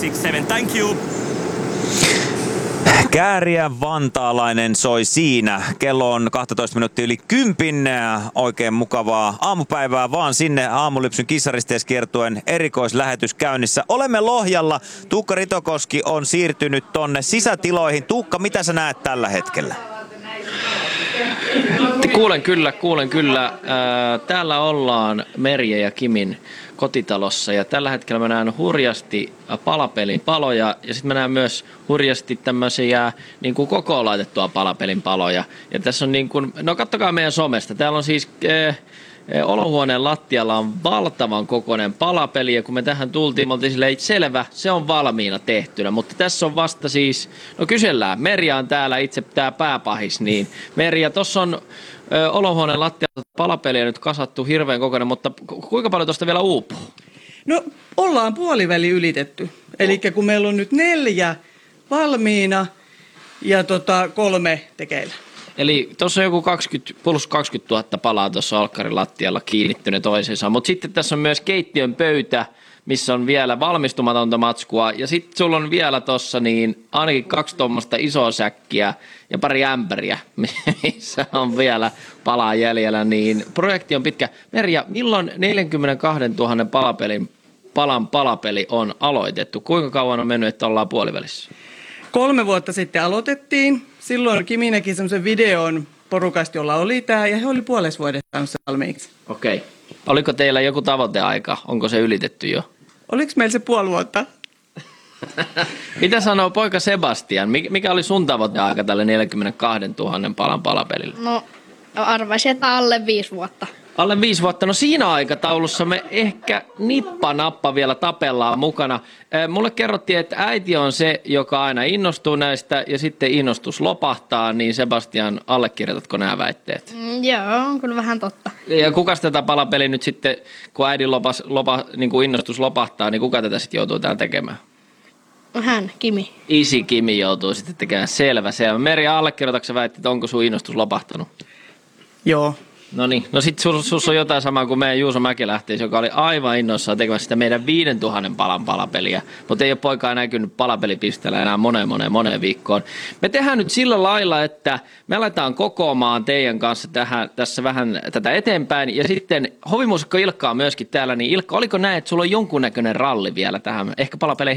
567. Thank you. Kääriä vantaalainen soi siinä. Kello on 12 minuuttia yli 10. Oikein mukavaa aamupäivää vaan sinne Aamulypsyn kissaristeiskiertueen erikoislähetys käynnissä. Olemme Lohjalla. Tuukka Ritokoski on siirtynyt tonne sisätiloihin. Tuukka, mitä sä näet tällä hetkellä? Kuulen kyllä. Täällä ollaan Merja ja Kimin kotitalossa ja tällä hetkellä mä näen hurjasti palapelin paloja ja sitten mä näen myös hurjasti tämmöisiä niin kuin kokoon laitettua palapelin paloja. Ja tässä on niin kuin, no kattokaa meidän somesta, täällä on siis olohuoneen lattialla on valtavan kokoinen palapeli ja kun me tähän tultiin, me oltiin silleen, selvä, se on valmiina tehtynä, mutta tässä on vasta siis, no kysellään, Merja on täällä itse tää pääpahis, niin Merja, tossa on olohuoneen lattialla palapeliä nyt kasattu hirveän kokoinen, mutta kuinka paljon tuosta vielä uupuu? No ollaan puoliväli ylitetty, eli kun meillä on nyt 4 valmiina ja 3 tekeillä. Eli tuossa on joku 20 000 palaa tuossa alkkarin lattialla kiinnittyneen toisensa, mutta sitten tässä on myös keittiön pöytä, missä on vielä valmistumatonta matskua ja sitten sulla on vielä tuossa niin ainakin 2 tuommoista isoa säkkiä ja pari ämpäriä, missä on vielä palaa jäljellä, niin projekti on pitkä. Merja, milloin 42 000 palapeli on aloitettu? Kuinka kauan on mennyt, että ollaan puolivälissä? 3 vuotta sitten aloitettiin. Silloin Kimi näki semmoisen videon porukasta, jolla oli tämä, ja he oli puolessa vuodessa saanut sen valmiiksi. Okei. Oliko teillä joku tavoiteaika? Onko se ylitetty jo? Oliko meillä se puoli vuotta? Mitä sanoo poika Sebastian? Mikä oli sun tavoiteaika tälle 42 000 palan palapelille? No, arvaisin, että alle 5 vuotta. Alle 5 vuotta. No siinä aikataulussa me ehkä nippa-nappa vielä tapellaan mukana. Mulle kerrottiin, että äiti on se, joka aina innostuu näistä ja sitten innostus lopahtaa, niin Sebastian, allekirjoitatko nämä väitteet? Joo, on kyllä vähän totta. Ja kuka tätä palapeli nyt sitten, kun äidin niin kuin innostus lopahtaa, niin kuka tätä sitten joutuu täällä tekemään? Hän, Kimi. Isi Kimi joutuu sitten tekemään. Selvä. Merja, allekirjoitatko väitti, että onko sun innostus lopahtanut? Joo. No niin, no sit sus on jotain samaa kuin meidän Juuso Mäkelähtis, joka oli aivan innoissaan tekemässä sitä meidän 5000 palan palapeliä, mutta ei ole poikaa näkynyt palapelipisteellä enää moneen viikkoon. Me tehdään nyt sillä lailla, että me aletaan kokoamaan teidän kanssa tässä vähän tätä eteenpäin, ja sitten hovimuusikko Ilkka on myöskin täällä, niin Ilkka, oliko näin, että sulla on jonkunnäköinen ralli vielä tähän, ehkä palapeleihin